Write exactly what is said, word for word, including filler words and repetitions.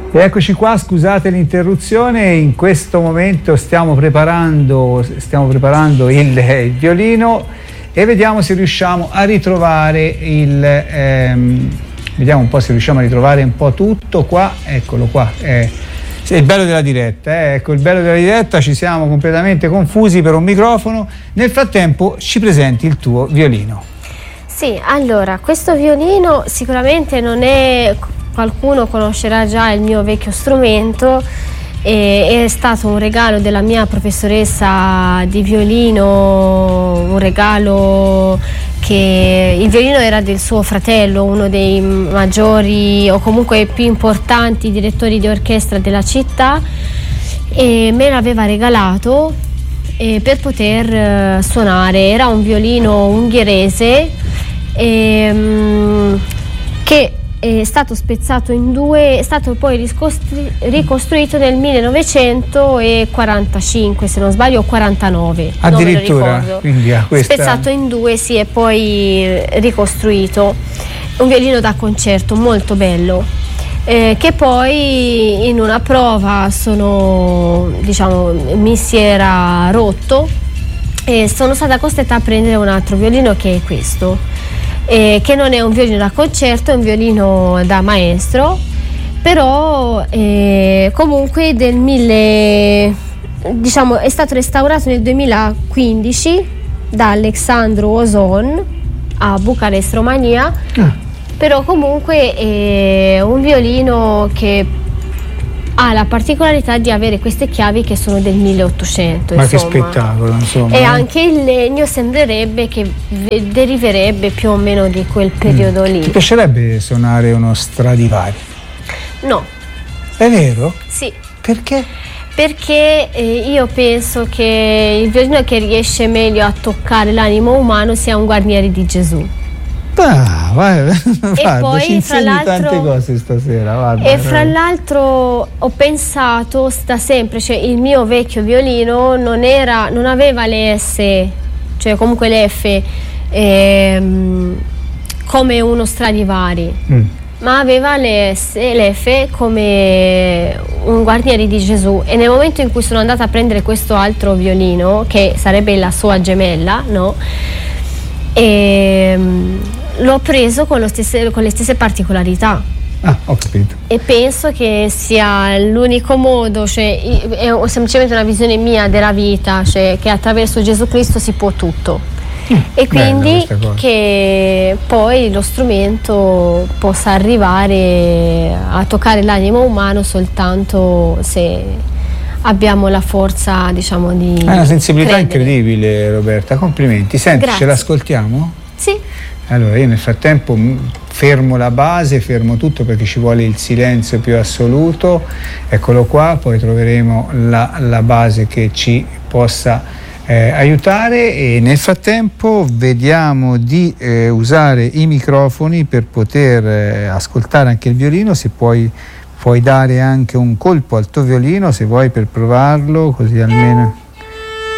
E eccoci qua, scusate l'interruzione, in questo momento stiamo preparando, stiamo preparando il, il violino e vediamo se riusciamo a ritrovare il, ehm, vediamo un po' se riusciamo a ritrovare un po' tutto qua, eccolo qua, eh, è il bello della diretta, eh, ecco il bello della diretta, ci siamo completamente confusi per un microfono. Nel frattempo ci presenti il tuo violino. Sì, allora, questo violino sicuramente non è... Qualcuno conoscerà già il mio vecchio strumento, e è stato un regalo della mia professoressa di violino, un regalo che il violino era del suo fratello, uno dei maggiori o comunque più importanti direttori di orchestra della città, e me l'aveva regalato eh, per poter uh, suonare. Era un violino ungherese eh, che è stato spezzato in due, è stato poi riscostri- ricostruito nel millenovecentoquarantacinque, se non sbaglio, o quarantanove. Addirittura, non me lo quindi a questa... spezzato in due, sì, e poi ricostruito. Un violino da concerto molto bello, eh, che poi in una prova sono, diciamo, mi si era rotto e sono stata costretta a prendere un altro violino, che è questo. Eh, che non è un violino da concerto, è un violino da maestro, però eh, comunque del mille, diciamo, è stato restaurato nel duemilaquindici da Alexandru Ozon a Bucarest, Romania. Ah. Però comunque è un violino che ha la particolarità di avere queste chiavi che sono del milleottocento. Ma insomma. Che spettacolo, insomma. E anche il legno sembrerebbe che deriverebbe più o meno di quel periodo mm. lì. Ti piacerebbe suonare uno Stradivari? No. È vero? Sì. Perché? Perché eh, io penso che il violino che riesce meglio a toccare l'animo umano sia un Guarnieri di Gesù. Ah, vai, e guarda, poi ci fra insegni l'altro tante cose stasera, guarda, e fra l'altro ho pensato da sempre, cioè il mio vecchio violino non era, non aveva le S, cioè comunque le F ehm, come uno Stradivari, mm. ma aveva le S e le F come un Guarnieri di Gesù. E nel momento in cui sono andata a prendere questo altro violino, che sarebbe la sua gemella, no? E l'ho preso con, lo stesse, con le stesse particolarità. Ah, ho capito. E penso che sia l'unico modo, cioè è semplicemente una visione mia della vita, cioè che attraverso Gesù Cristo si può tutto. Mm, e quindi che poi lo strumento possa arrivare a toccare l'animo umano soltanto se abbiamo la forza, diciamo, di Hai una sensibilità credere. Incredibile, Roberta, complimenti. Senti, Grazie. Ce l'ascoltiamo? Sì. Allora io nel frattempo fermo la base, fermo tutto perché ci vuole il silenzio più assoluto. Eccolo qua, poi troveremo la, la base che ci possa eh, aiutare, e nel frattempo vediamo di eh, usare i microfoni per poter eh, ascoltare anche il violino. Se puoi Puoi dare anche un colpo al tuo violino, se vuoi, per provarlo, così almeno...